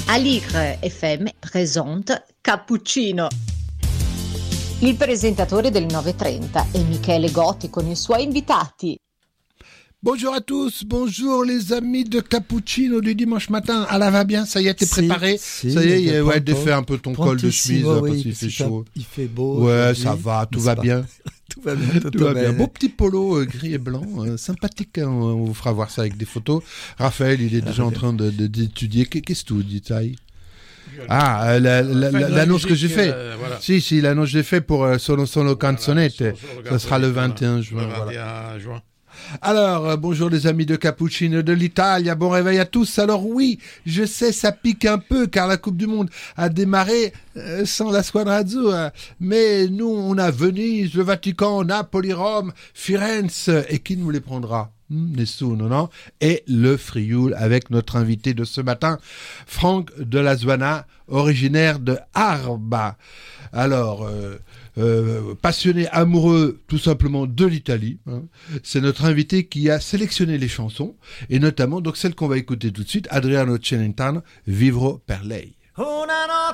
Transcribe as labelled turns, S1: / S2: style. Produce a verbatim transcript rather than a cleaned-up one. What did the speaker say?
S1: Aligre F M présente Cappuccino. Il presentatore del nove e trenta è Michele Gotti con i suoi invitati.
S2: Bonjour à tous, bonjour les amis de Cappuccino du dimanche matin. Ah là, va bien, ça y est, t'es
S3: si,
S2: préparé
S3: si,
S2: ça y est, y a, ouais, défais un peu ton col de chemise
S3: oui,
S2: parce qu'il fait chaud.
S3: Il fait beau.
S2: Ouais, ça va, tout va bien.
S3: Tout va bien,
S2: tout va bien. Beau petit polo euh, gris et blanc, euh, sympathique. Hein, on vous fera voir ça avec des photos. Raphaël, il est déjà ah, en train de, de, d'étudier. Qu'est-ce que tu dis, Taï? Ah, euh, la, la, la, l'annonce musique, que j'ai fait. Euh, voilà. Si, si, l'annonce que j'ai fait pour euh, Sono Sono Canzonette. Voilà, ça sera le vingt et un juin. Le vingt et un voilà. juin. Alors, euh, bonjour les amis de Cappuccino de l'Italie, bon réveil à tous. Alors oui, je sais, ça pique un peu car la Coupe du Monde a démarré euh, sans la squadra azzurra. Mais nous, on a Venise, le Vatican, Napoli, Rome, Firenze. Et qui nous les prendra? Nessuno, non? Et le Frioul avec notre invité de ce matin, Franck de la Zuana, originaire de Arba. Alors... Euh, Euh, passionné, amoureux tout simplement de l'Italie. Hein. C'est notre invité qui a sélectionné les chansons, et notamment donc celle qu'on va écouter tout de suite, Adriano Celentano, Vivro per lei.